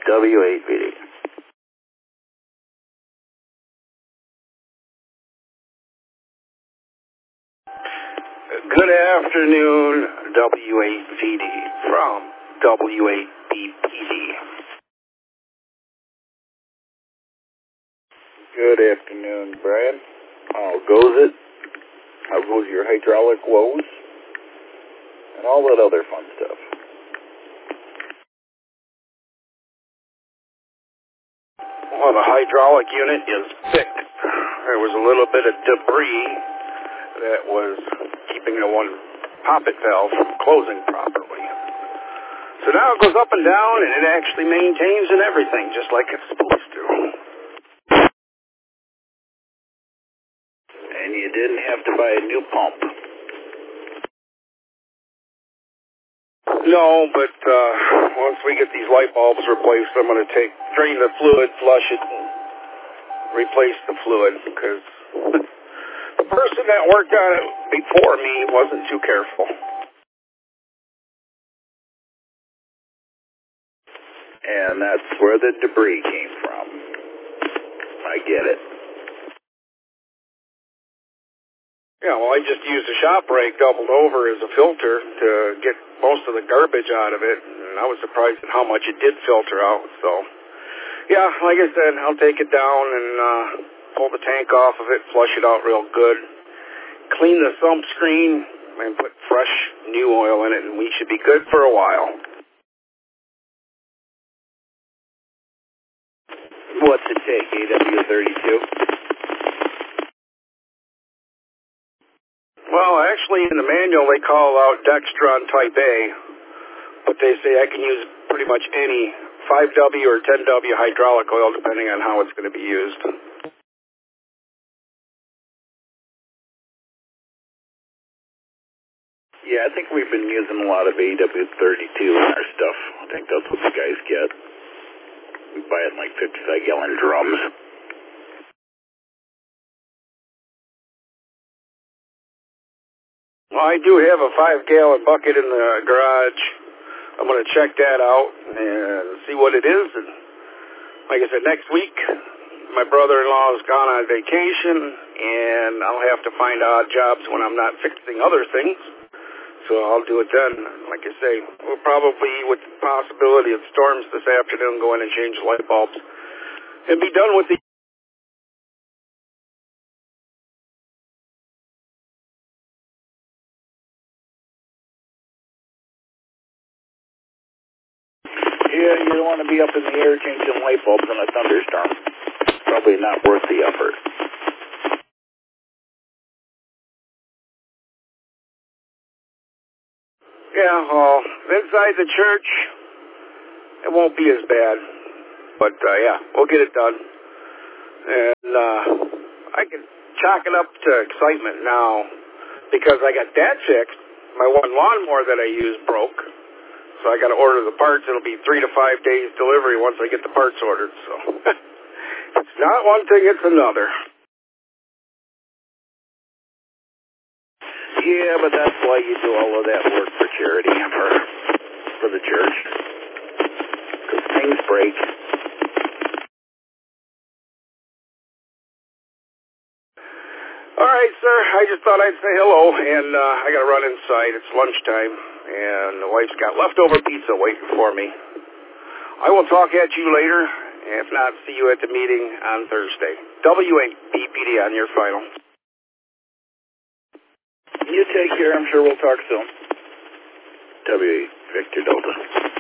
W8PD. Good afternoon, W8PD from W8BPD. Good afternoon, Brad. How goes it? How goes your hydraulic woes? And all that other fun stuff. Well, the hydraulic unit is fixed. There was a little bit of debris that was keeping the one poppet valve from closing properly. So now it goes up and down, and it actually maintains and everything, just like it's supposed to. And you didn't have to buy a new pump. No, but once we get these light bulbs replaced, I'm going to drain the fluid, flush it, and replace the fluid, because the person that worked on it before me wasn't too careful. And that's where the debris came from. I get it. Yeah, well, I just used a shop rake doubled over as a filter to get most of the garbage out of it, and I was surprised at how much it did filter out. So, yeah, like I said, I'll take it down and pull the tank off of it, flush it out real good, clean the sump screen, and put fresh new oil in it, and we should be good for a while. What's it take, AW32? Well, actually, in the manual, they call out Dextron Type A, but they say I can use pretty much any 5W or 10W hydraulic oil, depending on how it's going to be used. Yeah, I think we've been using a lot of AW32 in our stuff. I think that's what the guys get. We buy it in like 55-gallon drums. Well, I do have a 5-gallon bucket in the garage. I'm going to check that out and see what it is. And like I said, next week, my brother-in-law is gone on vacation, and I'll have to find odd jobs when I'm not fixing other things. So I'll do it then. Like I say, we'll probably, with the possibility of storms this afternoon, go in and change the light bulbs and be done with the... Yeah, you don't want to be up in the air changing light bulbs in a thunderstorm. Probably not worth the effort. Yeah, well, inside the church, it won't be as bad. But, yeah, we'll get it done. And I can chalk it up to excitement now because I got that fixed. My one lawnmower that I used broke. So I got to order the parts. It'll be 3 to 5 days delivery once I get the parts ordered. So it's not one thing, it's another. Yeah, but that's why you do all of that work for charity, for the church. Because things break. All right, sir. I just thought I'd say hello, and I got to run inside. It's lunchtime, and the wife's got leftover pizza waiting for me. I will talk at you later. If not, see you at the meeting on Thursday. W8BPD on your final. You take care. I'm sure we'll talk soon. W8 Victor Delta.